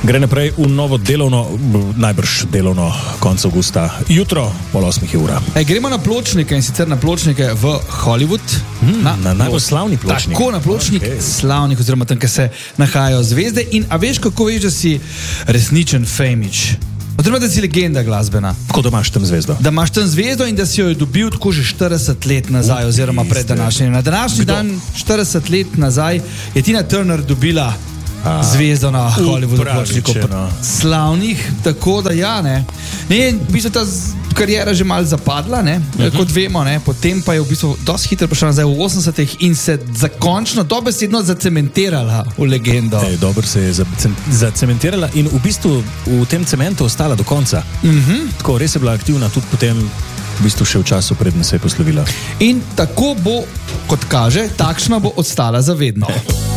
Gre naprej v novo delovno, najbrž delovno konec avgusta. Jutro, 7:30 ura. Gremo na pločnike in sicer na pločnike v Hollywood. Na najbolj slavni pločnik. Tako, na pločnik slavnih, oziroma tam, kjer se nahajajo zvezde. In a veš, kako veš, da si resničen fejmič? Oziroma, da si legenda glasbena. Tako da imaš tam zvezdo. Da imaš tam zvezdo in da si jo je dobil tako že 40 let nazaj, oziroma pred današnjim. Na današnji dan, 40 let nazaj, je Tina Turner dobila zvezdo na Hollywoodu pločniku. Slavnih, tako da ja, ne. Ne, v bistvu ta karijera že malo zapadla, ne, kot vemo, ne, potem pa je v bistvu dosti hitro prišla nazaj v 80-ih in se zakončno dobesedno zacementirala v legendo. Dobro se je zacementirala in v bistvu v tem cementu ostala do konca. Tako, res je bila aktivna tudi potem, v bistvu še v času, predno se je poslovila. In tako bo, kot kaže, takšna bo ostala za vedno.